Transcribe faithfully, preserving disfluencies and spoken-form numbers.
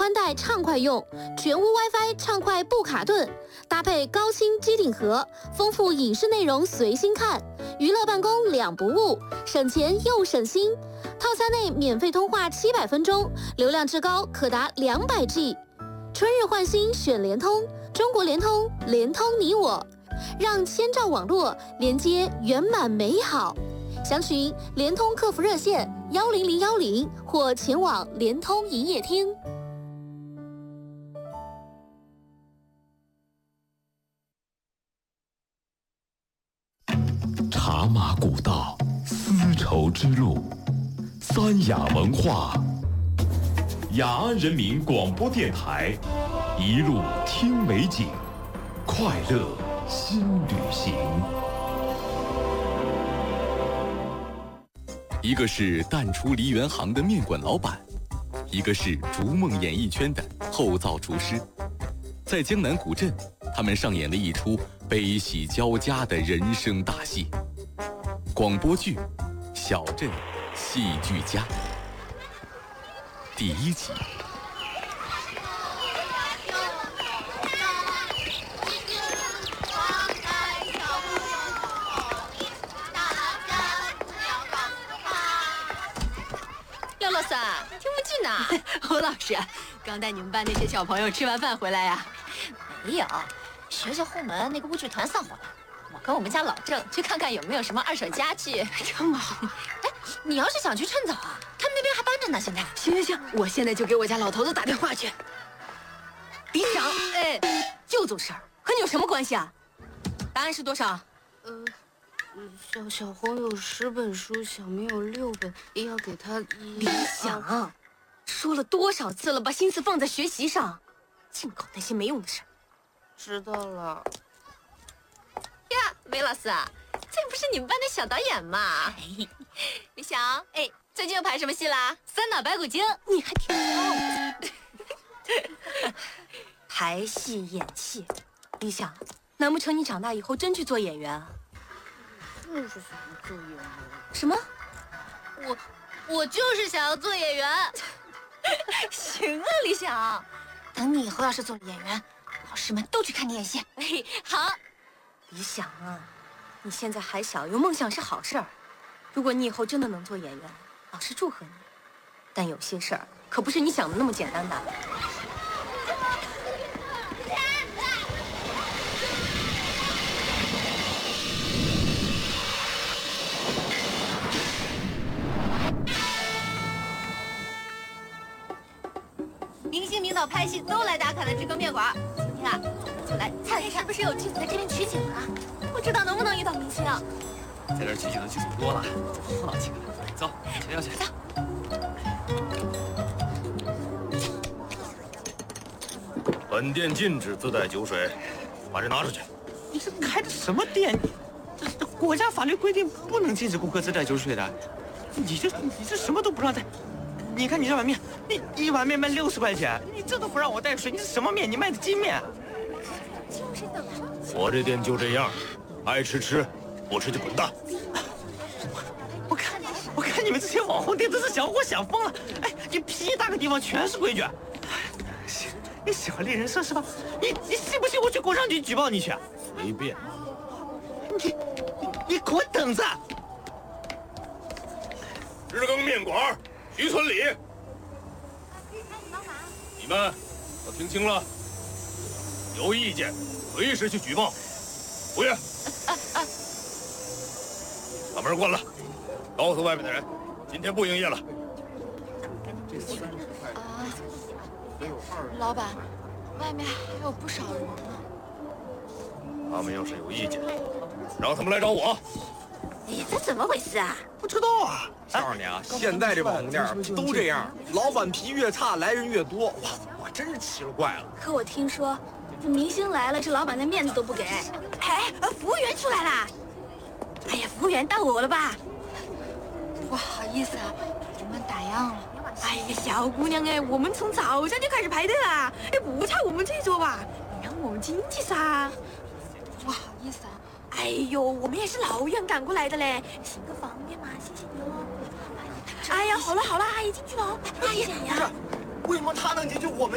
宽带畅快用，全屋 WiFi 畅快不卡顿，搭配高清机顶盒，丰富影视内容随心看，娱乐办公两不误，省钱又省心。套餐内免费通话七百分钟，流量至高可达两百 G。春日换新选联通，中国联通，联通你我，让千兆网络连接圆满美好。详询联通客服热线幺零零幺零或前往联通营业厅。 茶马古道，丝绸之路，三雅文化。雅安人民广播电台，一路听美景，快乐新旅行。一个是淡出梨园行的面馆老板，一个是逐梦演艺圈的后灶厨师。在江南古镇，他们上演了一出悲喜交加的人生大戏。广播剧《小镇戏剧家》第一集。 廖老三，听不进呐！ 侯老师，刚带你们班那些小朋友吃完饭回来呀？ 没有，学校后门那个舞剧团散伙了。我跟我们家老郑去看看有没有什么二手家具。 这么好？ 哎，你要是想去，趁早啊，他们那边还搬着呢。现在。 行行行，我现在就给我家老头子打电话去。李想，哎，就做事儿，和你有什么关系啊？答案是多少？ 呃，小小红有十本书，小明有六本，也要给他一。 李想，说了多少次了，把心思放在学习上，净搞那些没用的事。 知道了。 呀，梅老师啊，这不是你们班的小导演吗？李想，哎，最近又排什么戏啦？ 三打白骨精，你还挺高。排戏演戏，李想，难不成你长大以后真去做演员啊？ 就是想做演员。 什么？ 我，我就是想要做演员。 行啊，李想， 等你以后要是做了演员，老师们都去看你演戏。 哎，好。李想啊，你现在还小，有梦想是好事儿。如果你以后真的能做演员，老师祝贺你。但有些事儿可不是你想的那么简单的。 明星名导拍戏都来打卡的这个面馆，今天啊，就来看一看是不是有剧组在这边取景啊？不知道能不能遇到明星啊？ 在这儿取景的剧组多了，多闹几个。走，前要去。 走。 本店禁止自带酒水，把这拿出去。 你这开的什么店？这这国家法律规定不能禁止顾客自带酒水的。你这你这什么都不让带。你看你这碗面，你一碗面卖六十块钱，你这都不让我带水，你是什么面？你卖的筋面？ 我这店就这样，爱吃吃，不吃就滚蛋。 我看我看你们这些网红店都是想活想疯了。哎，你屁大个地方全是规矩。行，你喜欢猎人设是吧？你你信不信我去工商局举报你去？ 随便。 你你你给我等着！ 日更面馆。徐村里，你们都听清了，有意见随时去举报。服务员，把门关了，告诉外面的人，今天不营业了。 啊，老板，外面还有不少人呢。 他们要是有意见，让他们来找我。 哎，这怎么回事啊？ 不知道啊。 告诉你啊，现在这网红店都这样，老板脾气越差，来人越多。哇，我真是奇了怪了。 可我听说，这明星来了，这老板的面子都不给。 哎，服务员出来了。哎呀，服务员到我了吧？ 不好意思啊，我们打烊了。 哎呀，小姑娘哎，我们从早上就开始排队了。哎，不差我们这桌吧？你让我们进去噻。 不好意思啊。 哎呦，我们也是老远赶过来的嘞，行个方便嘛，谢谢你哦。哎呀，好了好了，阿姨进去了，阿姨， 不是，为什么他能进去，我们？